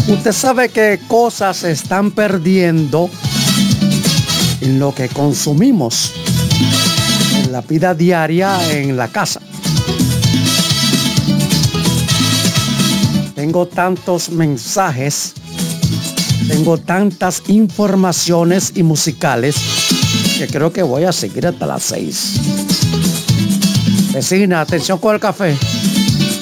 Usted sabe que cosas se están perdiendo en lo que consumimos en la vida diaria en la casa. Tengo tantos mensajes, tengo tantas informaciones y musicales que creo que voy a seguir hasta las 6. Vecina, atención con el café.